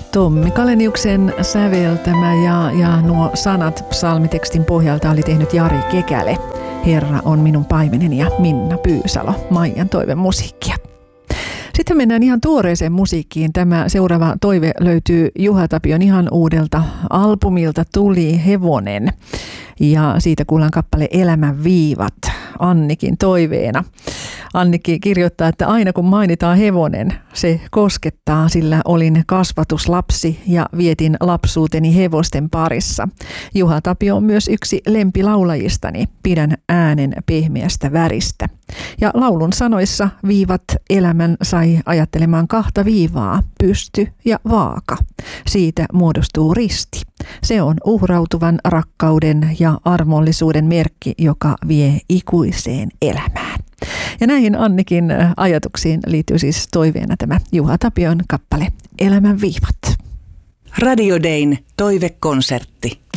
Tommi Kaleniuksen säveltämä ja nuo sanat psalmitekstin pohjalta oli tehnyt Jari Kekäle. Herra on minun paimeneni ja Minna Pyysalo, Maijan toivemusiikkia. Sitten mennään ihan tuoreeseen musiikkiin. Tämä seuraava toive löytyy Juha Tapion ihan uudelta albumilta Tuli hevonen. Ja siitä kuullaan kappale Elämän viivat Annikin toiveena. Annikki kirjoittaa, että aina kun mainitaan hevonen, se koskettaa, sillä olin kasvatuslapsi ja vietin lapsuuteni hevosten parissa. Juha Tapio on myös yksi lempilaulajistani, pidän äänen pehmeästä väristä. Ja laulun sanoissa viivat elämän sai ajattelemaan kahta viivaa, pysty ja vaaka. Siitä muodostuu risti. Se on uhrautuvan rakkauden ja armollisuuden merkki, joka vie ikuiseen elämään. Ja näihin Annikin ajatuksiin liittyy siis toiveena tämä Juha Tapion kappale Elämän viivat. Radio Dayn toivekonsertti.